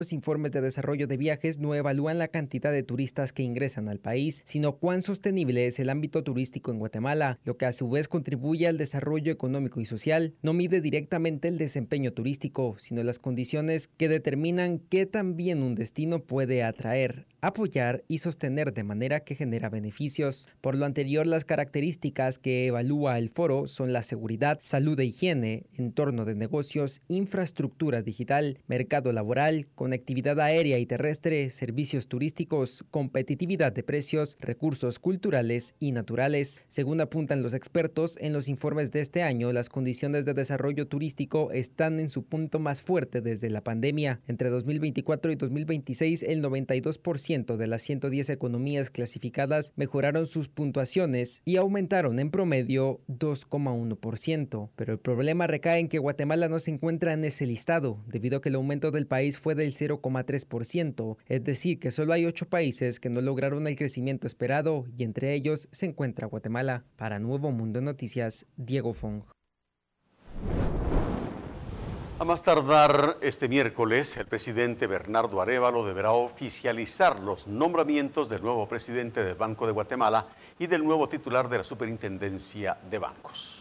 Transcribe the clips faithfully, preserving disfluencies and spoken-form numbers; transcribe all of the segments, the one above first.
Los informes de desarrollo de viajes no evalúan la cantidad de turistas que ingresan al país, sino cuán sostenible es el ámbito turístico en Guatemala, lo que a su vez contribuye al desarrollo económico y social. No mide directamente el desempeño turístico, sino las condiciones que determinan qué tan bien un destino puede atraer, apoyar y sostener de manera que genera beneficios. Por lo anterior, las características que evalúa el foro son la seguridad, salud e higiene, entorno de negocios, infraestructura digital, mercado laboral, conectividad aérea y terrestre, servicios turísticos, competitividad de precios, recursos culturales y naturales. Según apuntan los expertos, en los informes de este año, las condiciones de desarrollo turístico están en su punto más fuerte desde la pandemia. Entre dos mil veinticuatro y dos mil veintiséis, el noventa y dos por ciento de las ciento diez economías clasificadas mejoraron sus puntuaciones y aumentaron en promedio dos coma uno por ciento. Pero el problema recae en que Guatemala no se encuentra en ese listado, debido a que el aumento del país fue del cero coma tres por ciento, es decir, que solo hay ocho países que no lograron el crecimiento esperado y entre ellos se encuentra Guatemala. Para Nuevo Mundo Noticias, Diego Fong. A más tardar este miércoles, el presidente Bernardo Arévalo deberá oficializar los nombramientos del nuevo presidente del Banco de Guatemala y del nuevo titular de la Superintendencia de Bancos.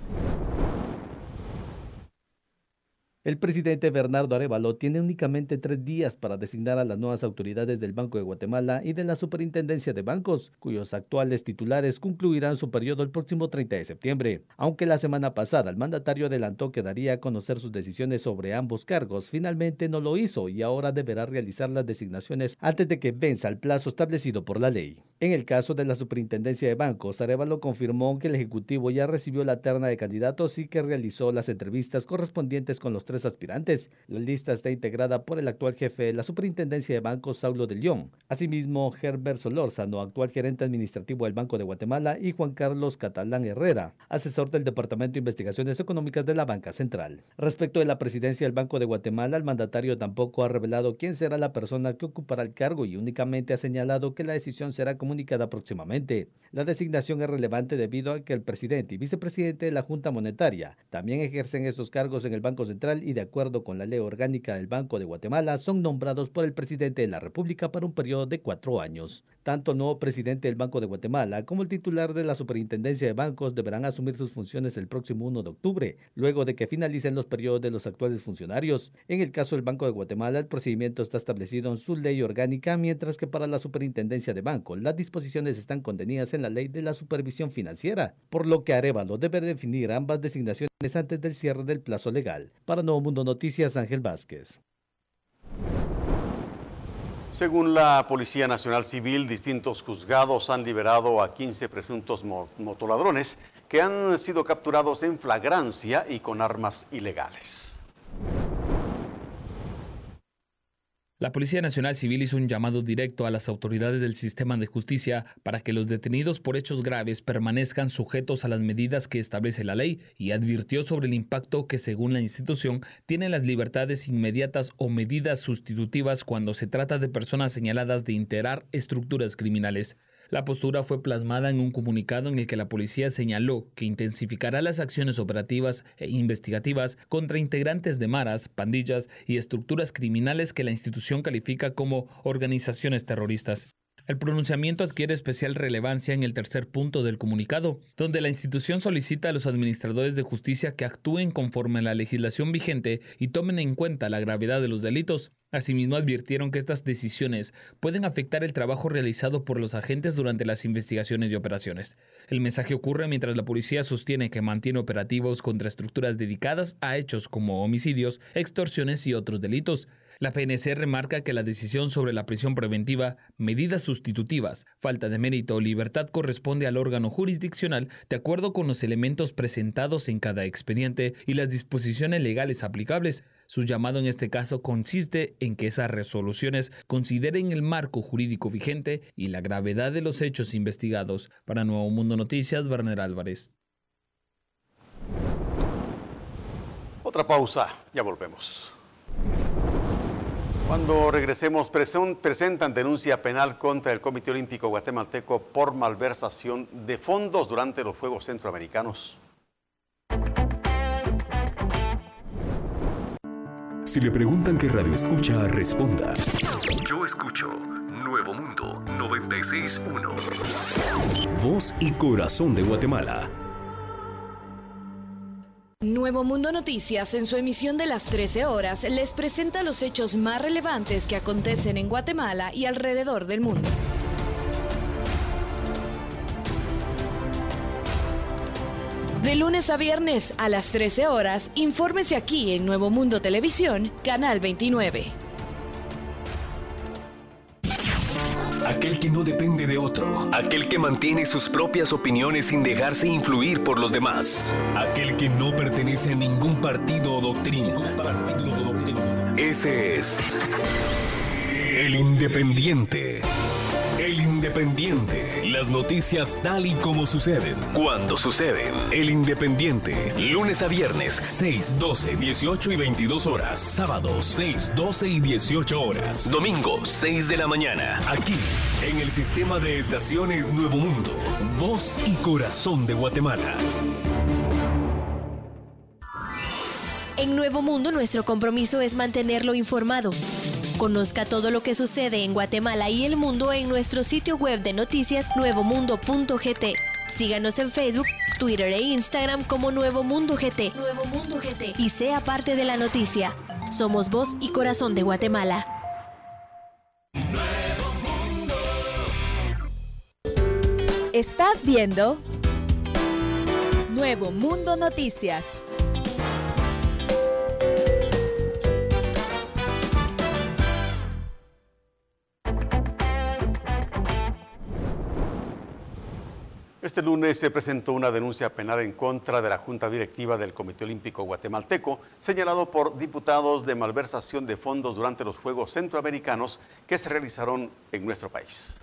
El presidente Bernardo Arévalo tiene únicamente tres días para designar a las nuevas autoridades del Banco de Guatemala y de la Superintendencia de Bancos, cuyos actuales titulares concluirán su periodo el próximo treinta de septiembre. Aunque la semana pasada el mandatario adelantó que daría a conocer sus decisiones sobre ambos cargos, finalmente no lo hizo y ahora deberá realizar las designaciones antes de que venza el plazo establecido por la ley. En el caso de la Superintendencia de Bancos, Arévalo confirmó que el Ejecutivo ya recibió la terna de candidatos y que realizó las entrevistas correspondientes con los tres aspirantes. La lista está integrada por el actual jefe de la Superintendencia de Bancos, Saulo de León, asimismo Herbert Solórzano, actual gerente administrativo del Banco de Guatemala, y Juan Carlos Catalán Herrera, asesor del Departamento de Investigaciones Económicas de la Banca Central. Respecto de la presidencia del Banco de Guatemala, el mandatario tampoco ha revelado quién será la persona que ocupará el cargo y únicamente ha señalado que la decisión será comunicada próximamente. La designación es relevante debido a que el presidente y vicepresidente de la Junta Monetaria también ejercen estos cargos en el Banco Central y de acuerdo con la ley orgánica del Banco de Guatemala son nombrados por el presidente de la República para un periodo de cuatro años. Tanto el nuevo presidente del Banco de Guatemala como el titular de la Superintendencia de Bancos deberán asumir sus funciones el próximo primero de octubre, luego de que finalicen los periodos de los actuales funcionarios. En el caso del Banco de Guatemala, el procedimiento está establecido en su ley orgánica, mientras que para la Superintendencia de Bancos, las disposiciones están contenidas en la Ley de la Supervisión Financiera, por lo que Arévalo debe definir ambas designaciones antes del cierre del plazo legal. Para Nuevo Mundo Noticias, Ángel Vázquez. Según la Policía Nacional Civil, distintos juzgados han liberado a quince presuntos motoladrones que han sido capturados en flagrancia y con armas ilegales. La Policía Nacional Civil hizo un llamado directo a las autoridades del sistema de justicia para que los detenidos por hechos graves permanezcan sujetos a las medidas que establece la ley y advirtió sobre el impacto que, según la institución, tienen las libertades inmediatas o medidas sustitutivas cuando se trata de personas señaladas de integrar estructuras criminales. La postura fue plasmada en un comunicado en el que la policía señaló que intensificará las acciones operativas e investigativas contra integrantes de maras, pandillas y estructuras criminales que la institución califica como organizaciones terroristas. El pronunciamiento adquiere especial relevancia en el tercer punto del comunicado, donde la institución solicita a los administradores de justicia que actúen conforme a la legislación vigente y tomen en cuenta la gravedad de los delitos. Asimismo, advirtieron que estas decisiones pueden afectar el trabajo realizado por los agentes durante las investigaciones y operaciones. El mensaje ocurre mientras la policía sostiene que mantiene operativos contra estructuras dedicadas a hechos como homicidios, extorsiones y otros delitos. La P N C remarca que la decisión sobre la prisión preventiva, medidas sustitutivas, falta de mérito o libertad corresponde al órgano jurisdiccional de acuerdo con los elementos presentados en cada expediente y las disposiciones legales aplicables. Su llamado en este caso consiste en que esas resoluciones consideren el marco jurídico vigente y la gravedad de los hechos investigados. Para Nuevo Mundo Noticias, Werner Álvarez. Otra pausa, ya volvemos. Cuando regresemos, presentan denuncia penal contra el Comité Olímpico Guatemalteco por malversación de fondos durante los Juegos Centroamericanos. Si le preguntan qué radio escucha, responda: yo escucho Nuevo Mundo noventa y seis punto uno. Voz y corazón de Guatemala. Nuevo Mundo Noticias, en su emisión de las trece horas, les presenta los hechos más relevantes que acontecen en Guatemala y alrededor del mundo. De lunes a viernes a las trece horas, infórmese aquí en Nuevo Mundo Televisión, Canal veintinueve. Aquel que no depende de otro, aquel que mantiene sus propias opiniones sin dejarse influir por los demás, aquel que no pertenece a ningún partido o doctrina. Partido o doctrina. Ese es el Independiente. El Independiente. Las noticias tal y como suceden, cuando suceden. El Independiente. Lunes a viernes, seis, doce, dieciocho y veintidós horas. Sábados, seis, doce y dieciocho horas. Domingo, seis de la mañana. Aquí, en el sistema de estaciones Nuevo Mundo. Voz y corazón de Guatemala. En Nuevo Mundo, nuestro compromiso es mantenerlo informado. Conozca todo lo que sucede en Guatemala y el mundo en nuestro sitio web de noticias nuevo mundo punto g t. Síganos en Facebook, Twitter e Instagram como Nuevo Mundo G T. Nuevo Mundo G T. Y sea parte de la noticia. Somos voz y corazón de Guatemala. Estás viendo Nuevo Mundo Noticias. Este lunes se presentó una denuncia penal en contra de la Junta Directiva del Comité Olímpico Guatemalteco, señalado por diputados de malversación de fondos durante los Juegos Centroamericanos que se realizaron en nuestro país.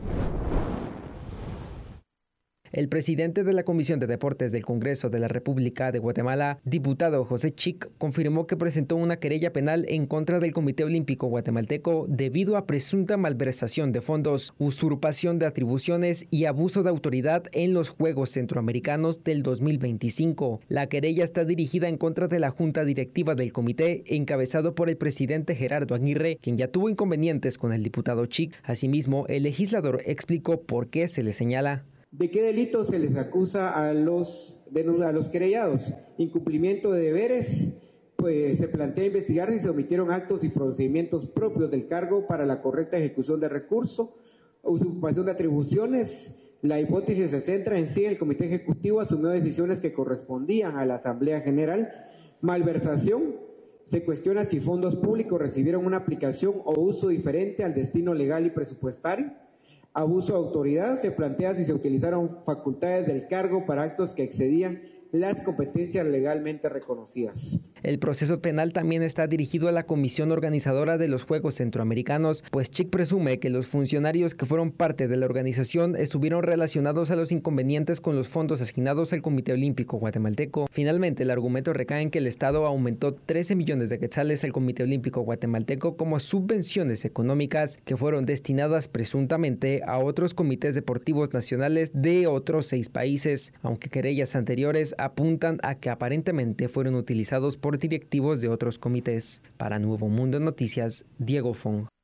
El presidente de la Comisión de Deportes del Congreso de la República de Guatemala, diputado José Chic, confirmó que presentó una querella penal en contra del Comité Olímpico Guatemalteco debido a presunta malversación de fondos, usurpación de atribuciones y abuso de autoridad en los Juegos Centroamericanos del dos mil veinticinco. La querella está dirigida en contra de la Junta Directiva del Comité, encabezado por el presidente Gerardo Aguirre, quien ya tuvo inconvenientes con el diputado Chic. Asimismo, el legislador explicó por qué se le señala. ¿De qué delito se les acusa a los, a los querellados? Incumplimiento de deberes, pues se plantea investigar si se omitieron actos y procedimientos propios del cargo para la correcta ejecución de recursos, usurpación de atribuciones. La hipótesis se centra en si el Comité Ejecutivo asumió decisiones que correspondían a la Asamblea General. Malversación, se cuestiona si fondos públicos recibieron una aplicación o uso diferente al destino legal y presupuestario. Abuso de autoridad, se plantea si se utilizaron facultades del cargo para actos que excedían las competencias legalmente reconocidas. El proceso penal también está dirigido a la comisión organizadora de los Juegos Centroamericanos, pues Chic presume que los funcionarios que fueron parte de la organización estuvieron relacionados a los inconvenientes con los fondos asignados al Comité Olímpico Guatemalteco. Finalmente, el argumento recae en que el Estado aumentó trece millones de quetzales al Comité Olímpico Guatemalteco como subvenciones económicas que fueron destinadas presuntamente a otros comités deportivos nacionales de otros seis países, aunque querellas anteriores apuntan a que aparentemente fueron utilizados por directivos de otros comités. Para Nuevo Mundo Noticias, Diego Fong.